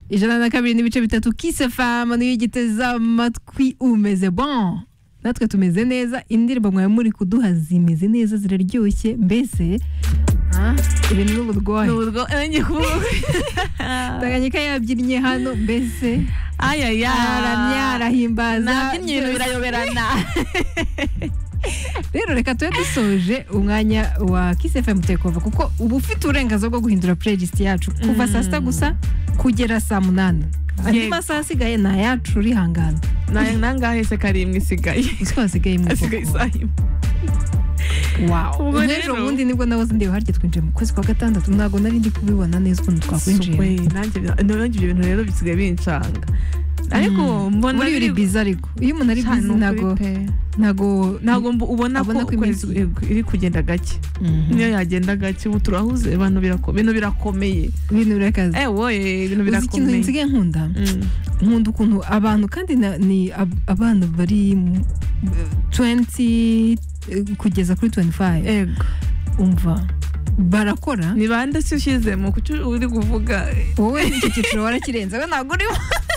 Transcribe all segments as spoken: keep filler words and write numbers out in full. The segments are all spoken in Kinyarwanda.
ijana na kabiri n'ibice bitatu Kiss F M niyo igiteze amatwi umeze bon natwe tumeze neza indirimbo mwaye muri kuduha zimeze neza ziraryoshye mbese ah ibintu n'uburwayi n'uburwayi ngiye kuvuga Tanganyika yabyinnye hano mbese aya ya aramyara himbaza nabyinnye ibintu birayoberana rero reka tuwe dusoje umwanya wa Kiss F M Takeover kuko ubu ufite uburenganzira bwo guhindura playlist yacu kuva saa sita gusa kugera saa munani andi masaha asigaye ni ayacu urihangana nangahe se karimwe isigaye usiko hasigaye mu asigaye isaha wow rero ubundi nibwo nawoze ndiwe harya twinjiye mu kwezi kwa gatandatu ntago nari ndi kubibona neza ukuntu twakwinjiye nanjye nanjye ibyo bintu rero bisigaye bincanga ariko mbona muri uri biza ariko iyo umuntu ari bizi ntago ntago ntago ubona ko iri kugenda gake niyo yagenda gake ubu turahuze abantu birakomeye birakomeye ibintu birakaze eh woye ibintu birakomeye ikintu nsigaye nkunda nkunda ukuntu abantu kandi ni abana bari twenty kugeza kuri twenty-five ego umva barakora ni bande se ushizemo kuki uri kuvuga wowe iki cyiciro warakirenza we ntago uri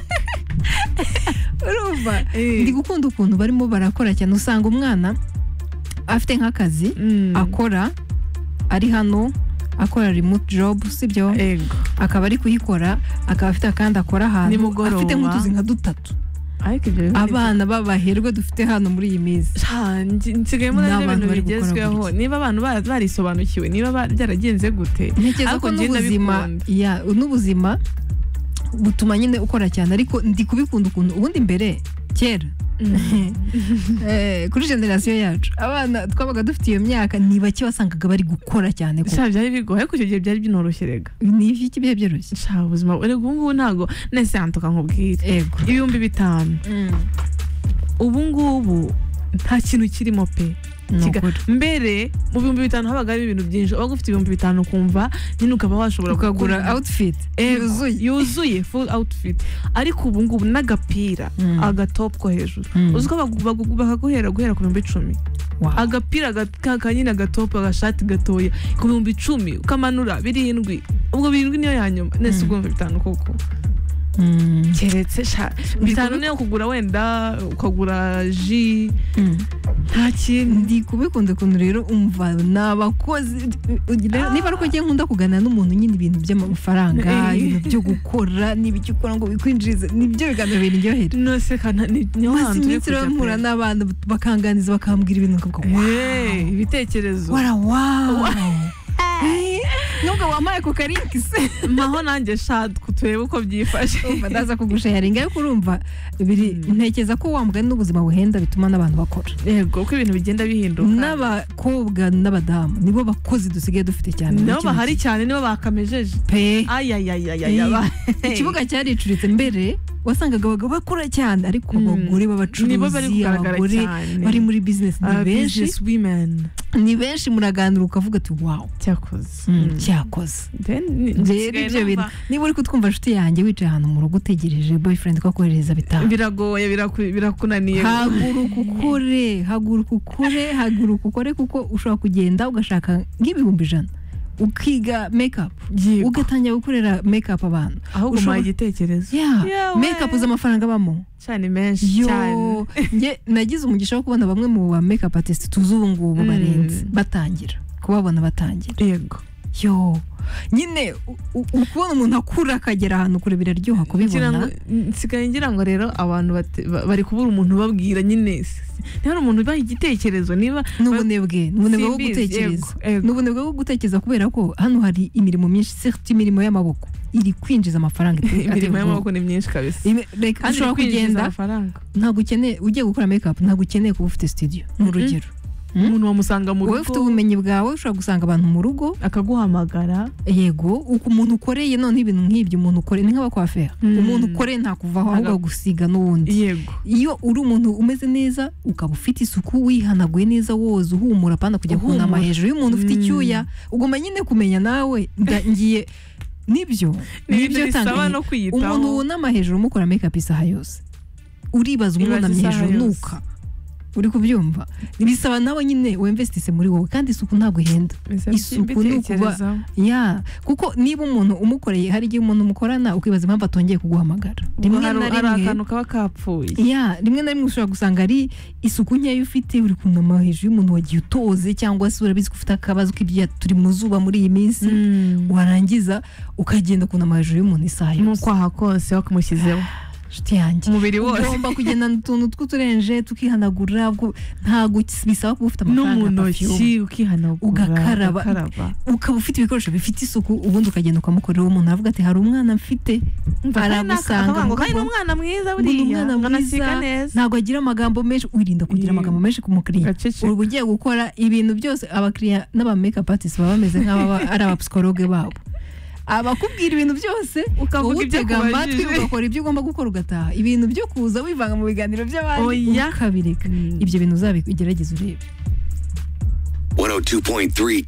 urumva ndi gukunda ukuntu barimo barakora cyane usanga umwana afite nk'akazi akora ari hano akora remote job sibyo akaba ari kuyikora akaba afite akandi akora ahantu afite nk'utuzi nka dutatu abana babaherwe dufite hano muri iyi minsi nsigaye muri ibintu bigezweho niba abantu barisobanukiwe niba byaragenze gute ntekereza ko n'ubuzima n'ubuzima butuma nyine ukora cyane ariko ndi kubikunda ukuntu ubundi mbere kera kuri generation yacu abana twabaga dufite iyo myaka ni bake wasangaga bari gukora cyane ko byari bigoye ariko icyo gihe byari binoroshye rega ni iki bihe byoroshye sha ubuzima rega ubu ngubu ntago nese yantuka nkubwire ibihumbi bitanu ubu ngubu nta kintu kirimo pe mbere mu bihumbi bitanu habaga ari ibintu byinshi waba ufite ibihumbi bitanu kumva nyine ukaba washobora kugura outfit yuzuye yuzuye full outfit ariko ubu ngubu n'agapira agatop ko hejuru uziko bakaguhera guhera ku bihumbi icumi agapira kanyine agatop agashati gatoya ku bihumbi icumi ukamanura birindwi ubwo birindwi niyo yanyuma nese ubwo bitanu koko keretse bitanu niyo kugura wenda ukagura ji nta kintu ndi kubikunda ukuntu rero umva n'abakozi niba ariko ngiye nkunda kuganira n'umuntu nyine ibintu by'amafaranga ibintu byo gukora n'ibyo ukora ngo bikwinjirize nibyo biganiro biryohera nose kana niyo hantu uri kujya mpura n'abana bakanganiza bakambwira ibintu ukavuga wow ibitekerezo wara wow nubwo wamaye ku karinki se maho nanjye shadku turebe uko byifashe umva ndaza kugusharinga yo kurumva biri ntekeza ko wambwa n'ubuzima buhenda bituma n'abantu bakora yego ko ibintu bigenda bihinduka n'abakobwa n'abadamu nibo bakozi dusigaye dufite cyane nibo bahari cyane nibo bakamejeje pe ayayayayaya ikibuga cyaricuritse mbere wasangaga abagabo bakora cyane ariko abagore b'abacuruzi abagore bari muri business ni benshi ni benshi muraganira ukavuga ati wow cyakoze cyakoze ibyo bintu niba uri kutwumva inshuti yanjye wicaye ahantu mu rugo utegereje boyfriend ko kohereza bitanu biragoye birakunaniye haguruka ukore haguruka ukore haguruka ukore kuko ushobora kugenda ugashaka nk'ibihumbi ijana ukiga makeup ugatangira gukorera makeup abantu ahubwo maye igitekerezo makeup z'amafaranga bamo cyane menshi cyane nge nagize umugisha wo kubona bamwe mu ba makeup artist tuzungubu barenze batangira kubabona batangira yego yo nyine ukubona umuntu akura akagera ahantu kure biraryoha kubibona nsigaye ngira ngo rero abantu bari kubura umuntu babwira nyine niba umuntu ubaha igitekerezo niba n'ubunebwe n'ubunebwe bwo gutekereza n'ubunebwe bwo gutekereza kubera ko hano hari imirimo myinshi certes imirimo y'amaboko iri kwinjiza amafaranga imirimo y'amaboko ni myinshi kabisa kandi ushobora kugenda ntabwo ukeneye ugiye gukora makeup ntabwo ukeneye kuba ufite studio mu rugero umuntu wamusanga mu rugo wowe ufite ubumenyi bwawe ushobora gusanga abantu mu rugo akaguhamagara yego uko umuntu ukoreye none ibintu nk'ibyo umuntu ukoreye ni nk'abakwafera umuntu ukoreye nta kuvaho ahubwo gusiga n'ubundi yego iyo uri umuntu umeze neza ukaba ufite isuku wihanaguye neza woza uhumura apana kujya kunama hejuru y'umuntu ufite icyuya ugomba nyine kumenya nawe ngiye nibyo nibyo tanga umuntu wunama hejuru umukora makeup isaha yose uribaza umwunamye hejuru nuka uri kubyumva bisaba nawe nyine wemvestise muri wowe kandi isuku ntabwo ihenda isuku ni ukuba ya kuko niba umuntu umukoreye hari igihe umuntu mukorana ukibaza impamvu atongeye kuguhamagara rimwe na rimwe hari akantu kaba kapfuye ya rimwe na rimwe ushobora gusanga ari isuku nkeya ufite uri kunama hejuru y'umuntu wagiye utoze cyangwa se urabizi ko ufite akabazo k'ibyo turi mu zuba muri iyi minsi warangiza ukagenda kunama hejuru y'umuntu isaha yose nuko aha kose wakamushyizeho nshuti yanjye umubiri wose ugomba kugendana utuntu tw'uturenje tukihanagura ntabwo bisaba kuba ufite amafaranga no mu ntoki ukihanagura ugakaraba ukaba ufite ibikoresho bifite isuku ubundi ukagenda ukamukorera uwo muntu avuga ati hari umwana mfite aragusanga ngo kandi umwana mwiza buriya nganasiga neza ntabwo agira amagambo menshi wirinda kugira amagambo menshi ku mukiriya uba ugiye gukora ibintu byose abakiriya n'aba makeup artists baba bameze nk'aba ari abapsikologe babo abakubwira ibintu byose ukavuga ibyo amatwi ugakora ibyo ugomba gukora ugataha ibintu byo kuza wivanga mu biganiro by'abandi ukabireka ibyo bintu uzabigerageza urebe one oh two point three